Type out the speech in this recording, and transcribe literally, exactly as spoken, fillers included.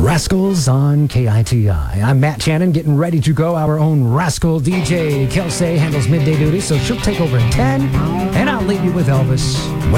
Rascals on K I T I. I'm Matt Shannon, getting ready to go. Our own Rascal D J Kelsey handles midday duty, so she'll take over at ten, and I'll leave you with Elvis.